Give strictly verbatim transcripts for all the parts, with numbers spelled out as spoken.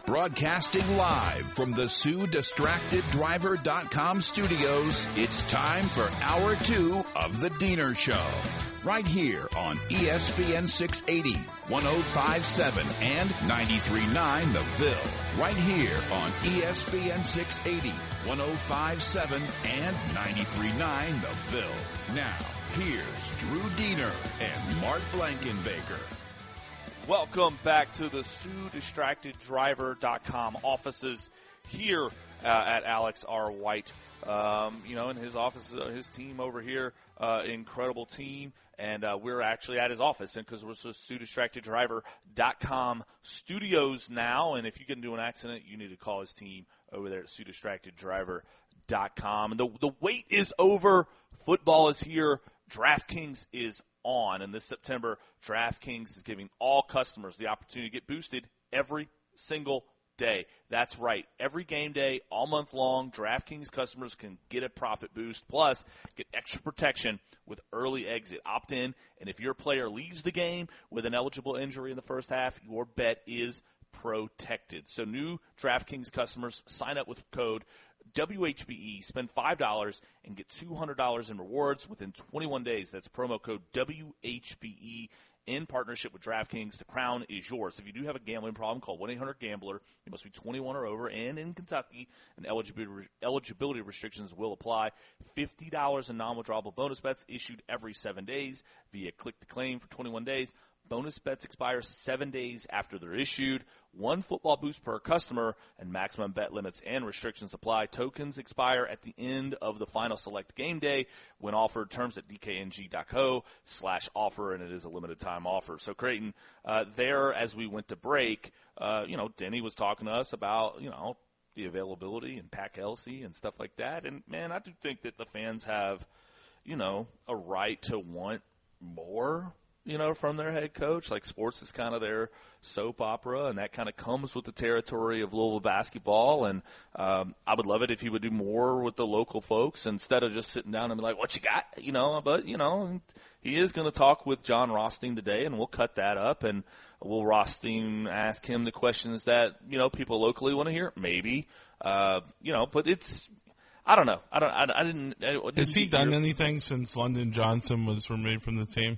Broadcasting live from the Sue Distracted Driver dot com studios, it's time for Hour two of The Diener Show. Right here on E S P N six eighty, one oh five point seven, and ninety-three point nine The Ville. Right here on E S P N six eighty, one oh five point seven, and ninety-three point nine The Ville. Now, here's Drew Diener and Mark Blankenbaker. Welcome back to the Sue Distracted Driver dot com offices here uh, at Alex R. White. Um, you know, in his office, uh, his team over here, uh, incredible team, and uh, we're actually at his office, and because we're the Sue Distracted Driver dot com studios now, and if you get into an accident, you need to call his team over there at Sue Distracted Driver dot com. And the, the wait is over. Football is here. DraftKings is on, and this September, DraftKings is giving all customers the opportunity to get boosted every single day. That's right. Every game day, all month long, DraftKings customers can get a profit boost, plus get extra protection with early exit. Opt in, and if your player leaves the game with an eligible injury in the first half, your bet is protected. So new DraftKings customers, sign up with code W H B E, spend five dollars and get two hundred dollars in rewards within twenty-one days. That's promo code W H B E in partnership with DraftKings. The crown is yours. If you do have a gambling problem, call one eight hundred gambler. You must be twenty-one or over, and in Kentucky, and eligibility, eligibility restrictions will apply. fifty dollars in non-withdrawable bonus bets issued every seven days via click to claim for twenty-one days. Bonus bets expire seven days after they're issued. One football boost per customer, and maximum bet limits and restrictions apply. Tokens expire at the end of the final select game day when offered. Terms at D K N G dot co slash offer, and it is a limited time offer. So, Creighton, uh, there as we went to break, uh, you know, Denny was talking to us about, you know, the availability and Pat Kelsey and stuff like that. And, man, I do think that the fans have, you know, a right to want more, you know, from their head coach. Like, sports is kind of their soap opera, and that kind of comes with the territory of Louisville basketball. And um, I would love it if he would do more with the local folks instead of just sitting down and be like, what you got? You know, but, you know, he is going to talk with John Rothstein today, and we'll cut that up, and will Rothstein ask him the questions that, you know, people locally want to hear? Maybe. Uh, you know, but it's, I don't know. I don't, I, I didn't. I didn't Has he done your, anything since London Johnson was removed from the team?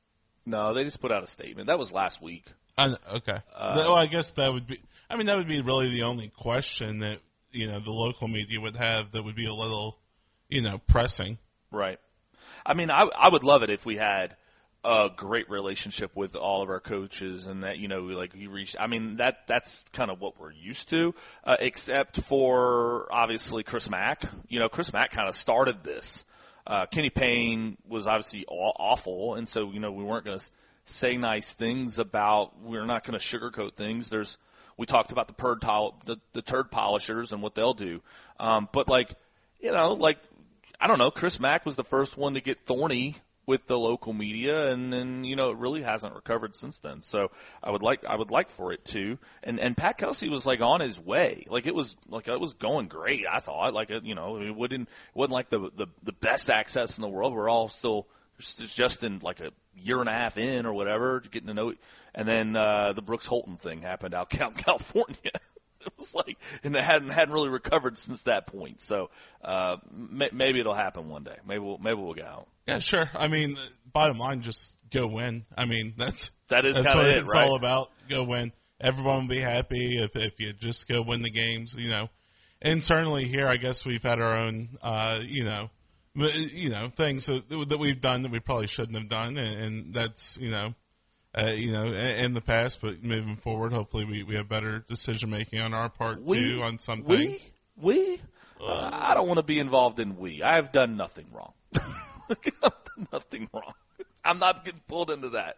No, they just put out a statement. That was last week. Uh, okay. Uh, well, I guess that would be – I mean, that would be really the only question that, you know, the local media would have that would be a little, you know, pressing. Right. I mean, I, I would love it if we had a great relationship with all of our coaches and that, you know, like we reached – I mean, that that's kind of what we're used to, uh, except for, obviously, Chris Mack. You know, Chris Mack kind of started this. Uh, Kenny Payne was obviously awful, and so, you know, we weren't going to say nice things about, we're not going to sugarcoat things. There's, we talked about the, turd tol- the, the turd polishers and what they'll do. Um, but, like, you know, like, I don't know, Chris Mack was the first one to get thorny with the local media, and then, you know, it really hasn't recovered since then. So I would like I would like for it to. And and Pat Kelsey was like on his way. Like it was like it was going great, I thought. Like it, you know, it wouldn't it wasn't like the, the the best access in the world. We're all still just in like a year and a half in or whatever, getting to know. And then uh, the Brooks Holton thing happened out in California. It was like, and it hadn't hadn't really recovered since that point. So uh, may, maybe it'll happen one day. Maybe we'll maybe we'll get out. Yeah, sure. I mean, bottom line, just go win. I mean, that's that is that's kind what of it, it's right? all about. Go win. Everyone will be happy if if you just go win the games. You know, internally here, I guess we've had our own, uh, you know, you know, things that, that we've done that we probably shouldn't have done, and, and that's you know. Uh, you know, in, in the past, but moving forward, hopefully we, we have better decision making on our part we, too on some we, things. We, uh, I don't want to be involved in we. I have done nothing wrong. I've done nothing wrong. I'm not getting pulled into that.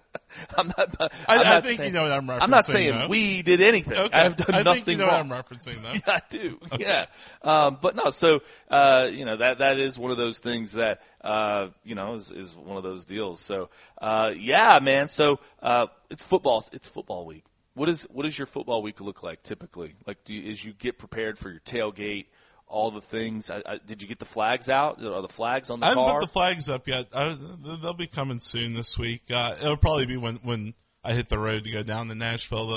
I'm not. I'm I, not I think saying, you know what I'm referencing. I'm not saying though. we did anything. Okay. I've done I nothing think you know wrong. what I'm referencing though. Yeah, I do. Okay. Yeah, um, but no. So uh, you know that that is one of those things that uh, you know is, is one of those deals. So uh, yeah, man. So uh, it's football. It's football week. What is what does your football week look like typically? Like, do you, as you get prepared for your tailgate, all the things. I, I, did you get the flags out? Are the flags on the I car? haven't put the flags up yet. I, they'll be coming soon this week. Uh, it'll probably be when when I hit the road to go down to Nashville.